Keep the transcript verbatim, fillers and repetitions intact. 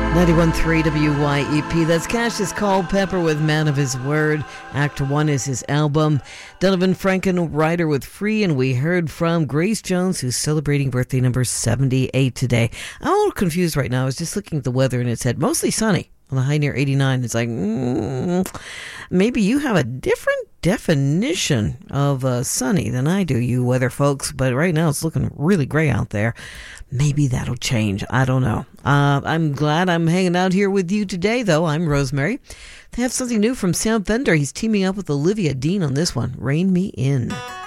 ninety-one point three W Y E P. That's Cassius Culpepper with Man of His Word. Act One is his album. Donovan Frankenreiter with Free, and we heard from Grace Jones, who's celebrating birthday number seventy-eight today. I'm a little confused right now. I was just looking at the weather, and it said mostly sunny on the high near eighty-nine. It's like, mm, maybe you have a different definition of uh, sunny than I do, you weather folks, but right now it's looking really gray out there. Maybe that'll change. I don't know. Uh, I'm glad I'm hanging out here with you today, though. I'm Rosemary. They have something new from Sam Fender. He's teaming up with Olivia Dean on this one, Rain Me In.